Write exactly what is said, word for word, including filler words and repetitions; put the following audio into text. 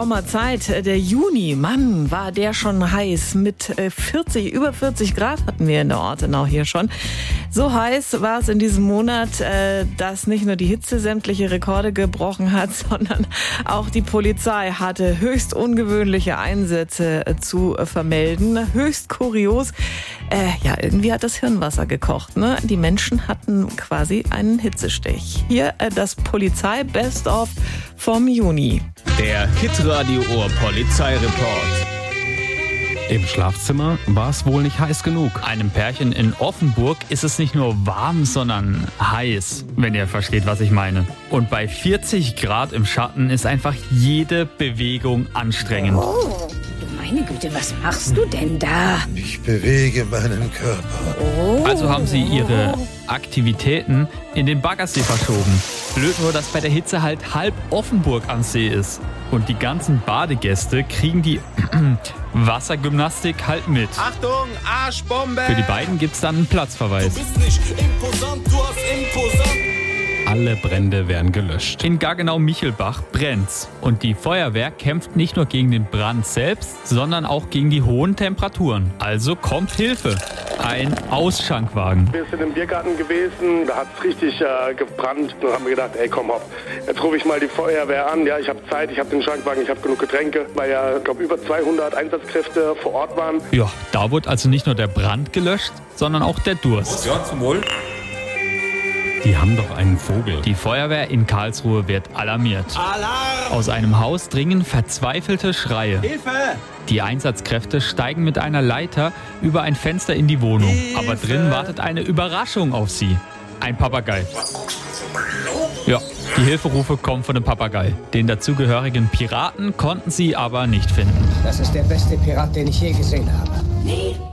Sommerzeit. Der Juni, Mann, war der schon heiß. Mit vierzig, über vierzig Grad hatten wir in der Ortenau hier schon. So heiß war es in diesem Monat, dass nicht nur die Hitze sämtliche Rekorde gebrochen hat, sondern auch die Polizei hatte höchst ungewöhnliche Einsätze zu vermelden. Höchst kurios. Äh, ja, irgendwie hat das Hirnwasser gekocht, ne? Die Menschen hatten quasi einen Hitzestich. Hier äh, das Polizei-Best-of vom Juni. Der Hitradio Ohr Polizeireport. Im Schlafzimmer war es wohl nicht heiß genug. Einem Pärchen in Offenburg ist es nicht nur warm, sondern heiß, wenn ihr versteht, was ich meine. Und bei vierzig Grad im Schatten ist einfach jede Bewegung anstrengend. Oh, du meine Güte, was machst du denn da? Ich bewege meinen Körper. Oh. Also haben sie ihre Aktivitäten in den Baggersee verschoben. Blöd nur, dass bei der Hitze halt halb Offenburg am See ist. Und die ganzen Badegäste kriegen die Wassergymnastik halt mit. Achtung, Arschbombe! Für die beiden gibt's dann einen Platzverweis. Du bist nicht imposant, du hast imposant. Alle Brände werden gelöscht. In Gaggenau-Michelbach brennt's. Und die Feuerwehr kämpft nicht nur gegen den Brand selbst, sondern auch gegen die hohen Temperaturen. Also kommt Hilfe. Ein Ausschankwagen. Wir sind im Biergarten gewesen, da hat es richtig äh, gebrannt. Dann haben wir gedacht, ey komm hopp, jetzt rufe ich mal die Feuerwehr an. Ja, ich habe Zeit, ich habe den Schankwagen, ich habe genug Getränke, weil ja, ich glaube, über zweihundert Einsatzkräfte vor Ort waren. Ja, da wurde also nicht nur der Brand gelöscht, sondern auch der Durst. Ja, zum Wohl. Die haben doch einen Vogel. Die Feuerwehr in Karlsruhe wird alarmiert. Alarm! Aus einem Haus dringen verzweifelte Schreie. Hilfe! Die Einsatzkräfte steigen mit einer Leiter über ein Fenster in die Wohnung. Hilfe! Aber drin wartet eine Überraschung auf sie. Ein Papagei. Ja, die Hilferufe kommen von dem Papagei. Den dazugehörigen Piraten konnten sie aber nicht finden. Das ist der beste Pirat, den ich je gesehen habe. Nee,